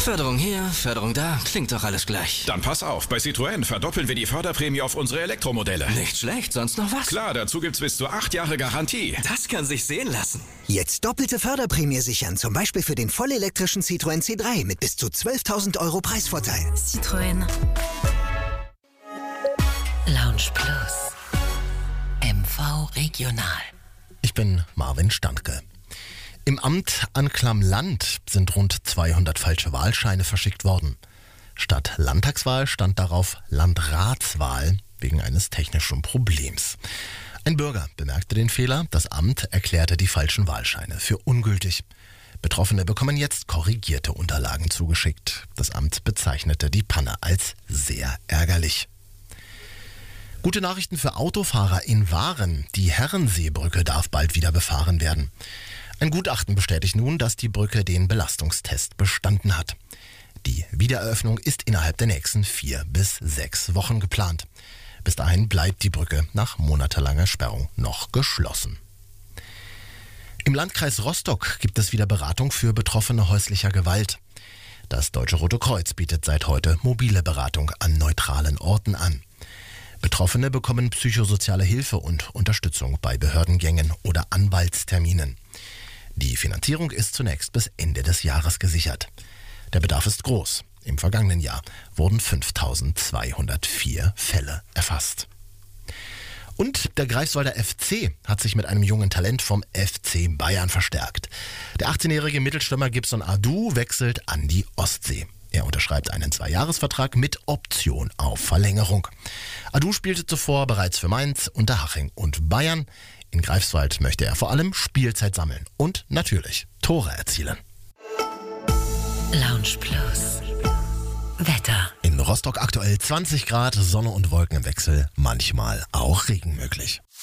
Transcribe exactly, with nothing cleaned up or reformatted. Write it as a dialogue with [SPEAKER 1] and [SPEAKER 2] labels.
[SPEAKER 1] Förderung hier, Förderung da, klingt doch alles gleich.
[SPEAKER 2] Dann pass auf, bei Citroën verdoppeln wir die Förderprämie auf unsere Elektromodelle.
[SPEAKER 1] Nicht schlecht, sonst noch was?
[SPEAKER 2] Klar, dazu gibt's bis zu acht Jahre Garantie.
[SPEAKER 1] Das kann sich sehen lassen.
[SPEAKER 3] Jetzt doppelte Förderprämie sichern, zum Beispiel für den vollelektrischen Citroën C drei mit bis zu zwölftausend Euro Preisvorteil.
[SPEAKER 4] Citroën. Lounge Plus. M V Regional.
[SPEAKER 5] Ich bin Marvin Standke. Im Amt Anklam-Land sind rund zweihundert falsche Wahlscheine verschickt worden. Statt Landtagswahl stand darauf Landratswahl wegen eines technischen Problems. Ein Bürger bemerkte den Fehler, das Amt erklärte die falschen Wahlscheine für ungültig. Betroffene bekommen jetzt korrigierte Unterlagen zugeschickt. Das Amt bezeichnete die Panne als sehr ärgerlich. Gute Nachrichten für Autofahrer in Waren. Die Herrenseebrücke darf bald wieder befahren werden. Ein Gutachten bestätigt nun, dass die Brücke den Belastungstest bestanden hat. Die Wiedereröffnung ist innerhalb der nächsten vier bis sechs Wochen geplant. Bis dahin bleibt die Brücke nach monatelanger Sperrung noch geschlossen. Im Landkreis Rostock gibt es wieder Beratung für Betroffene häuslicher Gewalt. Das Deutsche Rote Kreuz bietet seit heute mobile Beratung an neutralen Orten an. Betroffene bekommen psychosoziale Hilfe und Unterstützung bei Behördengängen oder Anwaltsterminen. Die Finanzierung ist zunächst bis Ende des Jahres gesichert. Der Bedarf ist groß. Im vergangenen Jahr wurden fünftausendzweihundertvier Fälle erfasst. Und der Greifswalder F C hat sich mit einem jungen Talent vom F C Bayern verstärkt. Der achtzehnjährige Mittelstürmer Gibson Adu wechselt an die Ostsee. Er unterschreibt einen Zweijahresvertrag mit Option auf Verlängerung. Adu spielte zuvor bereits für Mainz, Unterhaching und Bayern. In Greifswald möchte er vor allem Spielzeit sammeln und natürlich Tore erzielen.
[SPEAKER 4] Lounge Plus. Wetter.
[SPEAKER 5] In Rostock aktuell zwanzig Grad, Sonne und Wolken im Wechsel, manchmal auch Regen möglich.